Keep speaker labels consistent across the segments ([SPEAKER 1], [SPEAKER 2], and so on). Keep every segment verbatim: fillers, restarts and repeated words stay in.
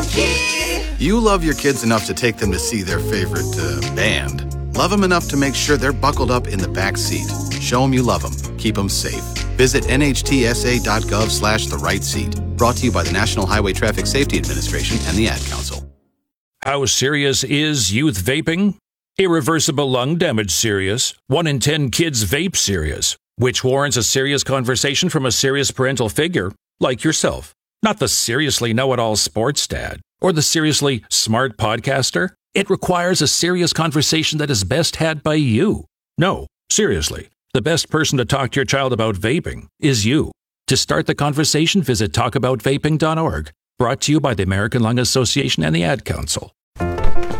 [SPEAKER 1] monkey.
[SPEAKER 2] You love your kids enough to take them to see their favorite uh, band. Love them enough to make sure they're buckled up in the back seat. Show them you love them. Keep them safe. Visit nhtsa.gov slash the right seat. Brought to you by the National Highway Traffic Safety Administration and the Ad Council.
[SPEAKER 3] How serious is youth vaping? Irreversible lung damage serious. One in ten kids vape serious, which warrants a serious conversation from a serious parental figure like yourself. Not the seriously know-it-all sports dad or the seriously smart podcaster. It requires a serious conversation that is best had by you. No, seriously, the best person to talk to your child about vaping is you. To start the conversation, visit talk about vaping dot org. Brought to you by the American Lung Association and the Ad Council.
[SPEAKER 4] Mommy,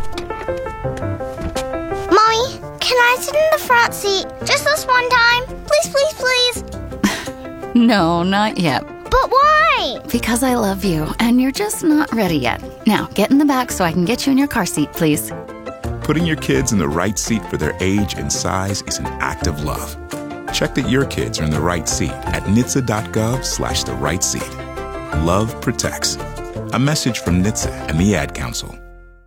[SPEAKER 4] can I sit in the front seat just this one time? Please, please, please.
[SPEAKER 5] No, not yet.
[SPEAKER 4] But why?
[SPEAKER 5] Because I love you, and you're just not ready yet. Now, get in the back so I can get you in your car seat, please.
[SPEAKER 6] Putting your kids in the right seat for their age and size is an act of love. Check that your kids are in the right seat at N H T S A dot gov slash the right seat. Love protects. A message from N H T S A and the Ad Council.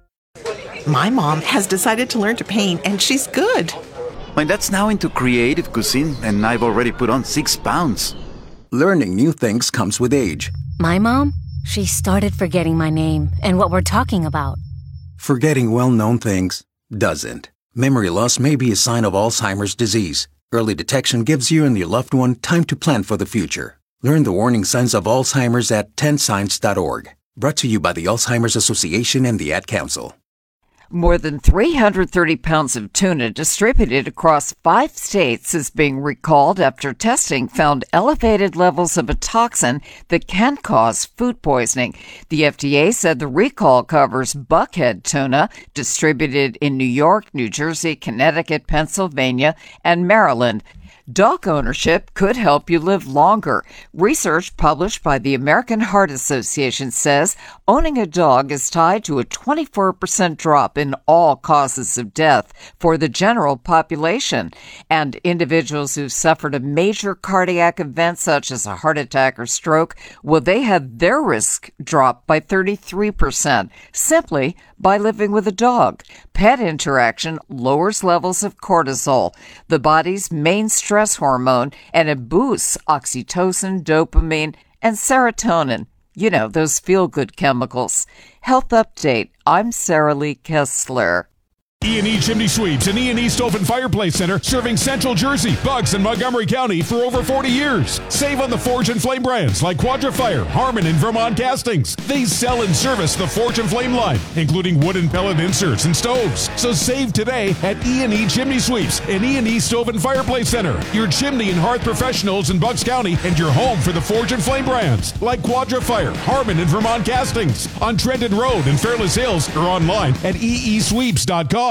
[SPEAKER 7] My mom has decided to learn to paint, and she's good.
[SPEAKER 8] My dad's now into creative cuisine, and I've already put on six pounds.
[SPEAKER 9] Learning new things comes with age.
[SPEAKER 10] My mom, she started forgetting my name and what we're talking about.
[SPEAKER 9] Forgetting well-known things doesn't. Memory loss may be a sign of Alzheimer's disease. Early detection gives you and your loved one time to plan for the future. Learn the warning signs of Alzheimer's at ten signs dot org. Brought to you by the Alzheimer's Association and the Ad Council.
[SPEAKER 11] More than three hundred thirty pounds of tuna distributed across five states is being recalled after testing found elevated levels of a toxin that can cause food poisoning. The F D A said the recall covers buckhead tuna distributed in New York, New Jersey, Connecticut, Pennsylvania, and Maryland. Dog ownership could help you live longer. Research published by the American Heart Association says owning a dog is tied to a twenty-four percent drop in all causes of death for the general population. And individuals who suffered a major cardiac event such as a heart attack or stroke, well, they had their risk dropped by thirty-three percent simply by living with a dog. Pet interaction lowers levels of cortisol, the body's main stress hormone, and it boosts oxytocin, dopamine, and serotonin. You know, those feel-good chemicals. Health Update. I'm Sarah Lee Kessler.
[SPEAKER 12] E and E Chimney Sweeps and E and E Stove and Fireplace Center, serving Central Jersey, Bucks, and Montgomery County for over forty years. Save on the Forge and Flame brands like Quadra-Fire, Harmon, and Vermont Castings. They sell and service the Forge and Flame line, including wood and pellet inserts and stoves. So save today at E and E Chimney Sweeps and E and E Stove and Fireplace Center, your chimney and hearth professionals in Bucks County and your home for the Forge and Flame brands like Quadra-Fire, Harmon, and Vermont Castings on Trenton Road in Fairless Hills or online at e e sweeps dot com.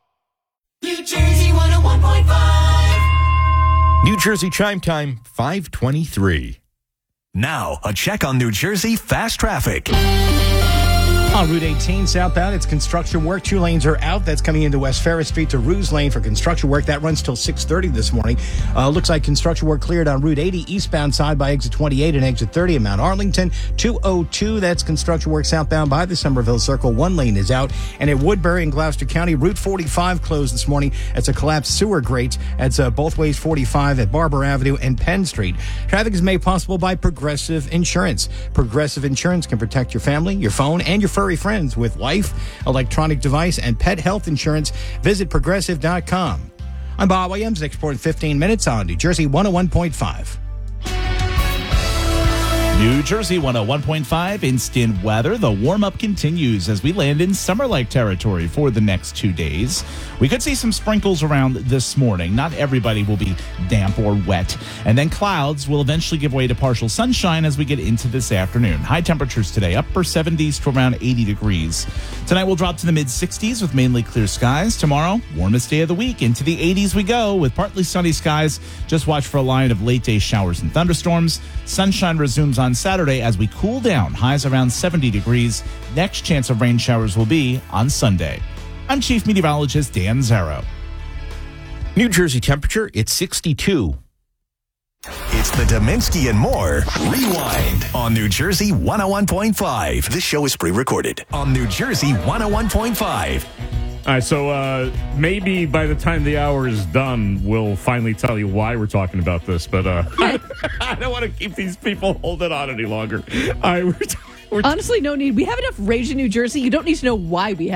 [SPEAKER 1] New Jersey one oh one point five.
[SPEAKER 13] New Jersey Chime Time, five twenty-three.
[SPEAKER 14] Now, a check on New Jersey fast traffic.
[SPEAKER 15] On Route eighteen southbound, it's construction work. Two lanes are out. That's coming into West Ferris Street to Ruse Lane for construction work. That runs till six thirty this morning. Uh, looks like construction work cleared on Route eighty eastbound side by exit twenty-eight and exit thirty in Mount Arlington. two oh two, that's construction work southbound by the Somerville Circle. One lane is out. And at Woodbury in Gloucester County, Route forty-five closed this morning. It's a collapsed sewer grate. It's uh, both ways forty-five at Barber Avenue and Penn Street. Traffic is made possible by Progressive Insurance. Progressive Insurance can protect your family, your phone, and your furry friends with life, electronic device, and pet health insurance. Visit progressive dot com. I'm Bob Williams. Next report in fifteen minutes on New Jersey one oh one point five.
[SPEAKER 16] New Jersey one oh one point five instant weather. The warm-up continues as we land in summer-like territory for the next two days. We could see some sprinkles around this morning. Not everybody will be damp or wet. And then clouds will eventually give way to partial sunshine as we get into this afternoon. High temperatures today, upper seventies to around eighty degrees. Tonight we'll drop to the mid-sixties with mainly clear skies. Tomorrow, warmest day of the week. Into the eighties we go with partly sunny skies. Just watch for a line of late-day showers and thunderstorms. Sunshine resumes on Saturday as we cool down. Highs around seventy degrees. Next chance of rain showers will be on Sunday. I'm Chief Meteorologist Dan Zarrow.
[SPEAKER 13] New Jersey temperature, it's sixty-two.
[SPEAKER 14] It's the Dominski and More Rewind on New Jersey one oh one point five. This show is pre-recorded on New Jersey one oh one point five.
[SPEAKER 17] All right, so uh, maybe by the time the hour is done, we'll finally tell you why we're talking about this. But uh, I don't want to keep these people holding on any longer. All right, we're, t- we're t-
[SPEAKER 18] Honestly, no need. We have enough rage in New Jersey. You don't need to know why we have